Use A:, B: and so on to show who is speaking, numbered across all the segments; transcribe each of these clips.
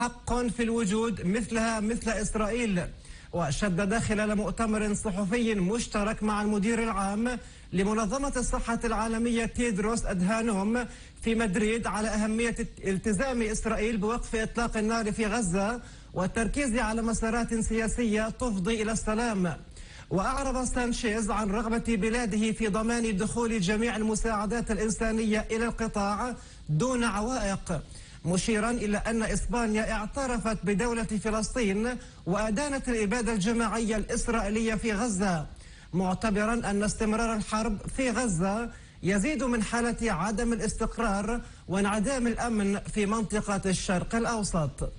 A: حق في الوجود مثلها مثل إسرائيل. وشدد خلال مؤتمر صحفي مشترك مع المدير العام لمنظمة الصحة العالمية تيدروس أدهانوم في مدريد على أهمية التزام إسرائيل بوقف إطلاق النار في غزة والتركيز على مسارات سياسية تفضي إلى السلام. وأعرب سانشيز عن رغبة بلاده في ضمان دخول جميع المساعدات الإنسانية إلى القطاع دون عوائق، مشيرا إلى أن إسبانيا اعترفت بدولة فلسطين وأدانت الإبادة الجماعية الإسرائيلية في غزة، معتبرا أن استمرار الحرب في غزة يزيد من حالة عدم الاستقرار وانعدام الأمن في منطقة الشرق الأوسط.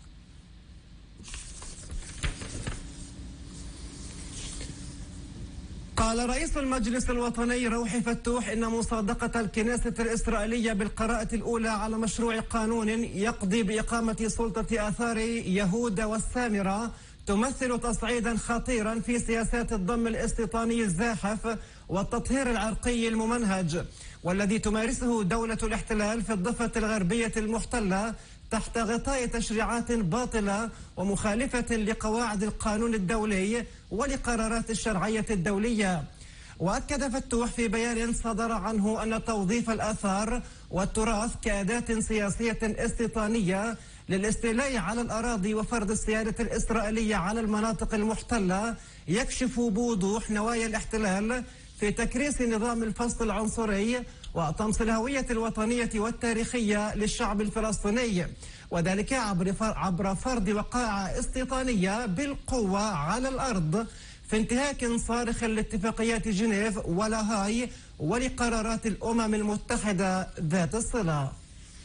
A: قال رئيس المجلس الوطني روحي فتوح إن مصادقة الكنيسة الإسرائيلية بالقراءة الأولى على مشروع قانون يقضي بإقامة سلطة آثار يهودا والسامرة تمثل تصعيدا خطيرا في سياسات الضم الاستيطاني الزاحف والتطهير العرقي الممنهج، والذي تمارسه دولة الاحتلال في الضفة الغربية المحتلة تحت غطاء تشريعات باطلة ومخالفة لقواعد القانون الدولي ولقرارات الشرعية الدولية. وأكد فتوح في بيان صدر عنه أن توظيف الآثار والتراث كأداة سياسية استيطانية للاستيلاء على الأراضي وفرض السيادة الإسرائيلية على المناطق المحتلة يكشف بوضوح نوايا الاحتلال في تكريس نظام الفصل العنصري وطمس الهوية الوطنية والتاريخية للشعب الفلسطيني، وذلك عبر فرض وقائع استيطانية بالقوة على الأرض في انتهاك صارخ لاتفاقيات جنيف ولاهاي ولقرارات الأمم المتحدة ذات الصلة.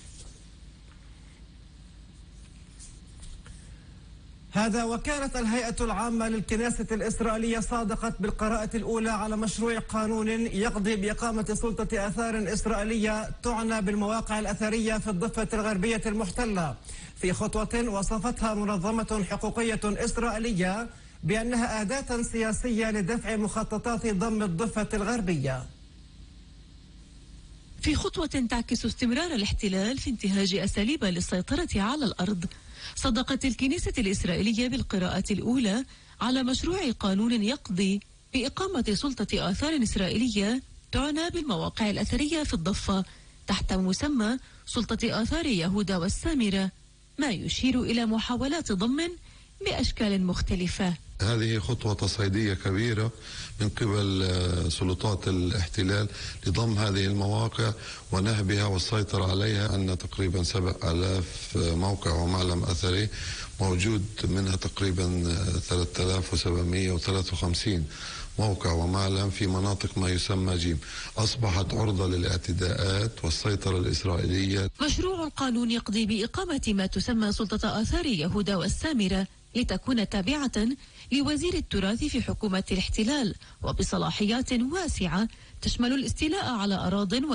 A: هذا وكانت الهيئة العامة للكنيسة الإسرائيلية صادقت بالقراءة الأولى على مشروع قانون يقضي بإقامة سلطة آثار إسرائيلية تعنى بالمواقع الأثرية في الضفة الغربية المحتلة، في خطوة وصفتها منظمة حقوقية إسرائيلية بأنها أداة سياسية لدفع مخططات ضم الضفة الغربية.
B: في خطوة تعكس استمرار الاحتلال في انتهاج أساليب للسيطرة على الأرض، صدقت الكنيسة الإسرائيلية بالقراءة الأولى على مشروع قانون يقضي بإقامة سلطة آثار إسرائيلية تعنى بالمواقع الأثرية في الضفة تحت مسمى سلطة آثار يهودا والسامرة، ما يشير إلى محاولات ضم بأشكال مختلفة.
C: هذه خطوة تصعيدية كبيرة من قبل سلطات الاحتلال لضم هذه المواقع ونهبها والسيطرة عليها، أن تقريبا 7000 موقع ومعلم أثري موجود، منها تقريبا 3753 موقع ومعلم في مناطق ما يسمى جيم، أصبحت عرضة للاعتداءات والسيطرة الإسرائيلية.
B: مشروع القانون يقضي بإقامة ما تسمى سلطة آثار يهودا والسامرة لتكون تابعة لوزير التراث في حكومة الاحتلال وبصلاحيات واسعة تشمل الاستيلاء على أراضٍ